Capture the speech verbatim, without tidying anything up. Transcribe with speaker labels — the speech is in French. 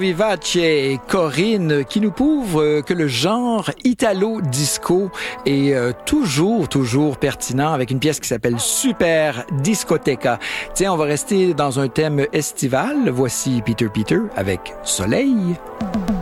Speaker 1: Vivace et Corinne qui nous prouvent que le genre italo-disco est euh, toujours, toujours pertinent avec une pièce qui s'appelle Super Discoteca. Tiens, on va rester dans un thème estival. Voici Peter Peter avec Soleil.